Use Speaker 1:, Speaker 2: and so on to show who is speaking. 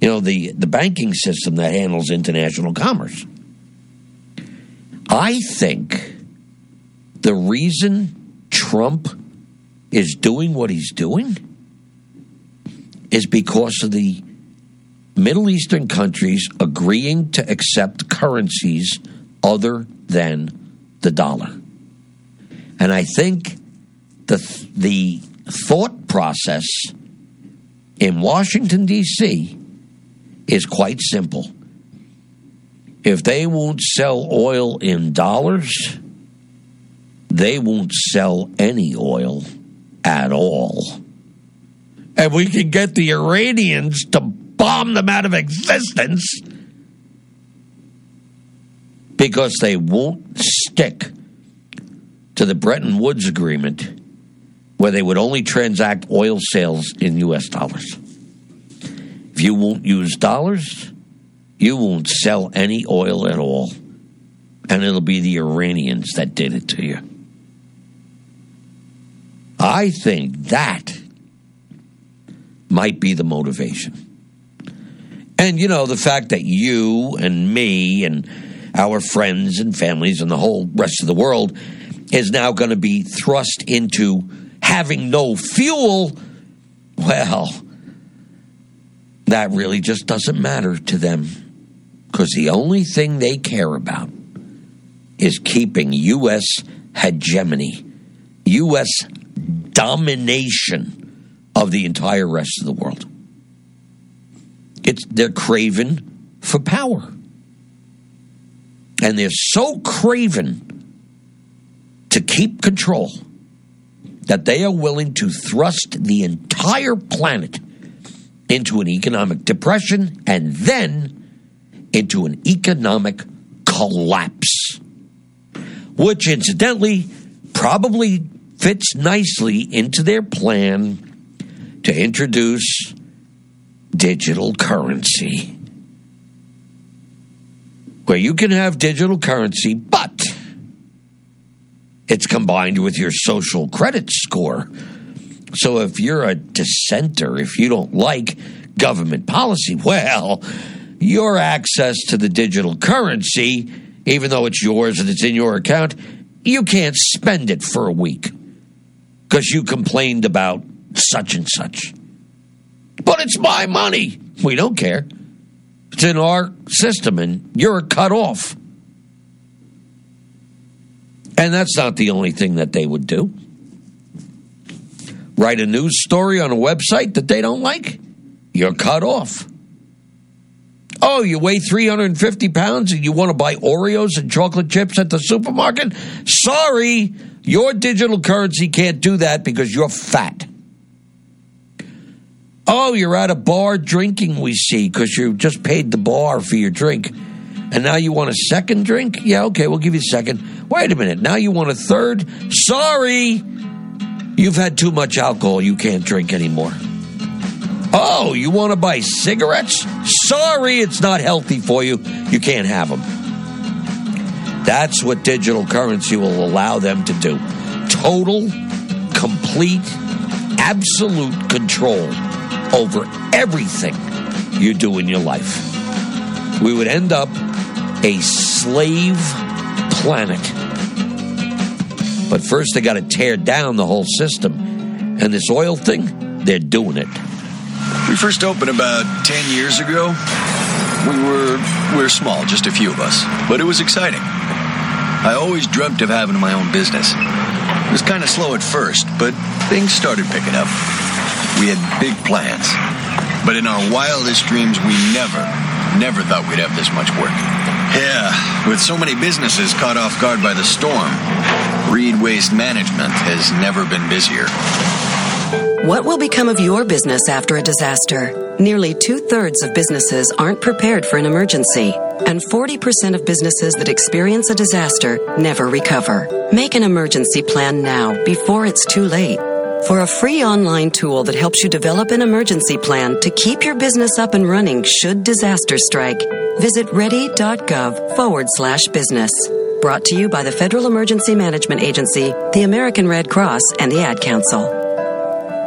Speaker 1: the banking system that handles international commerce. I think the reason Trump is doing what he's doing is because of the Middle Eastern countries agreeing to accept currencies other than the dollar. And I think the thought process in Washington, D.C. is quite simple. If they won't sell oil in dollars, they won't sell any oil at all. And we can get the Iranians to bomb them out of existence because they won't stick to the Bretton Woods Agreement where they would only transact oil sales in U.S. dollars. If you won't use dollars, you won't sell any oil at all. And it'll be the Iranians that did it to you. I think that might be the motivation. And, the fact that you and me and our friends and families and the whole rest of the world is now going to be thrust into having no fuel, well, that really just doesn't matter to them. Because the only thing they care about is keeping U.S. hegemony, U.S. domination of the entire rest of the world. They're craving for power. And they're so craven to keep control that they are willing to thrust the entire planet into an economic depression and then into an economic collapse, which incidentally probably fits nicely into their plan to introduce digital currency, where you can have digital currency, but it's combined with your social credit score. So if you're a dissenter, if you don't like government policy, well, your access to the digital currency, even though it's yours and it's in your account, you can't spend it for a week because you complained about such and such. But it's my money. We don't care. It's in our system and you're cut off. And that's not the only thing that they would do. Write a news story on a website that they don't like, you're cut off. Oh, you weigh 350 pounds and you want to buy Oreos and chocolate chips at the supermarket? Sorry, your digital currency can't do that because you're fat. Oh, you're at a bar drinking, we see, because you just paid the bar for your drink. And now you want a second drink? Yeah, okay, we'll give you a second. Wait a minute, now you want a third? Sorry, you've had too much alcohol, you can't drink anymore. Oh, you want to buy cigarettes? Sorry, it's not healthy for you. You can't have them. That's what digital currency will allow them to do. Total, complete, absolute control over everything you do in your life. We would end up a slave planet. But first they got to tear down the whole system. And this oil thing, they're doing it.
Speaker 2: We first opened about 10 years ago. We were small, just a few of us, but it was exciting. I always dreamt of having my own business. It was kind of slow at first, but things started picking up. We had big plans, but in our wildest dreams, we never thought we'd have this much work. Yeah, with so many businesses caught off guard by the storm, Reed Waste Management has never been busier.
Speaker 3: What will become of your business after a disaster? Nearly 2/3 of businesses aren't prepared for an emergency, and 40% of businesses that experience a disaster never recover. Make an emergency plan now, before it's too late. For a free online tool that helps you develop an emergency plan to keep your business up and running should disaster strike, visit ready.gov/business. Brought to you by the Federal Emergency Management Agency, the American Red Cross, and the Ad Council.